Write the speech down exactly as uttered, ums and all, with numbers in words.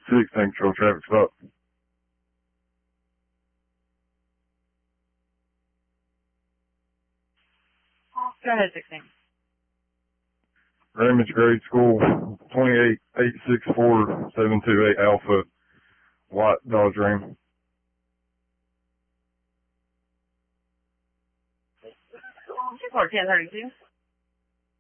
sixteen, control traffic stop. Go ahead, sixteen. Ramage Grade School, twenty-eight eight six four seven two eight Alpha, white Dodge Ram. Four ten thirty-two.